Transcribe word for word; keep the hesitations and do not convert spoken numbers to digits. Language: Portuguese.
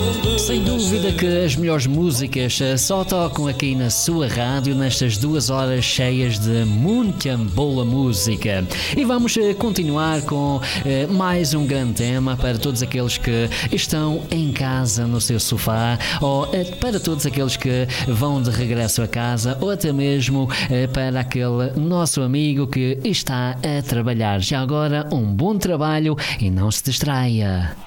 Sem dúvida que as melhores músicas só tocam aqui na sua rádio nestas duas horas cheias de muita boa música. E vamos continuar com eh, mais um grande tema para todos aqueles que estão em casa no seu sofá, ou eh, para todos aqueles que vão de regresso a casa, ou até mesmo eh, para aquele nosso amigo que está a trabalhar. Já agora, um bom trabalho e não se distraia.